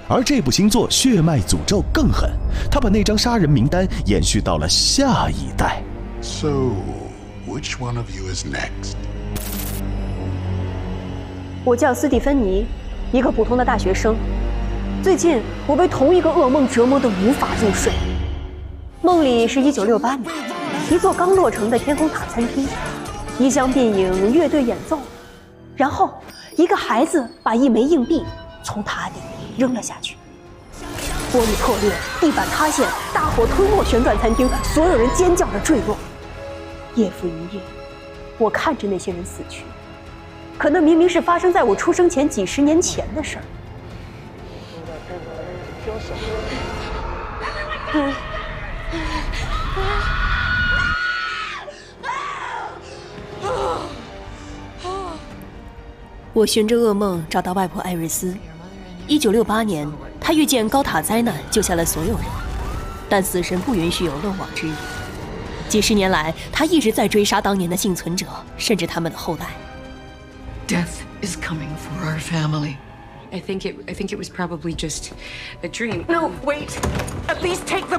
而这部新作《血脉诅咒》更狠，他把那张杀人名单延续到了下一代。 So, which one of you is next? 我叫斯蒂芬妮，一个普通的大学生。最近我被同一个噩梦折磨得无法入睡。梦里是1968年，一座刚落成的天空塔餐厅，衣香鬓影，乐队演奏，然后一个孩子把一枚硬币从塔底扔了下去，玻璃破裂，地板塌陷，大火吞没旋转餐厅，所有人尖叫着坠落。夜复一夜，我看着那些人死去，可那明明是发生在我出生前几十年前的事儿。我循着噩梦找到外婆艾瑞斯。1968年，她遇见高塔灾难，救下了所有人，但死神不允许有漏网之鱼。几十年来，她一直在追杀当年的幸存者，甚至他们的后代。 Death is coming for our family. I think it was probably just a dream. No, wait. At least take the